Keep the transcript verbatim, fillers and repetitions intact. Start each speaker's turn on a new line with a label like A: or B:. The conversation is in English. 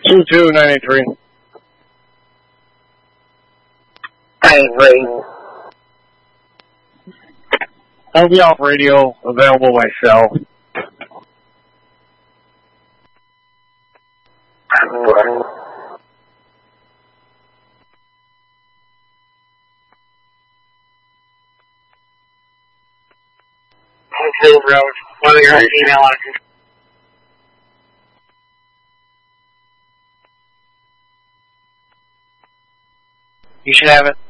A: two two nine eight three.
B: nine eight three.
A: I'll be off radio, available by cell.
B: Hill Road. Whether you're an email on it. You should have it.